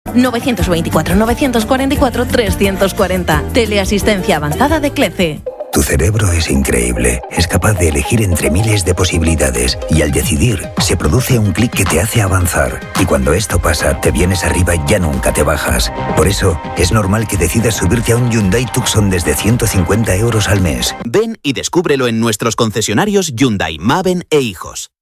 924 944 340. Teleasistencia avanzada de CLECE. Tu cerebro es increíble. Es capaz de elegir entre miles de posibilidades y al decidir se produce un clic que te hace avanzar. Y cuando esto pasa, te vienes arriba y ya nunca te bajas. Por eso, es normal que decidas subirte a un Hyundai Tucson desde 150 € al mes. Ven y descúbrelo en nuestros concesionarios Hyundai, Maven e Hijos.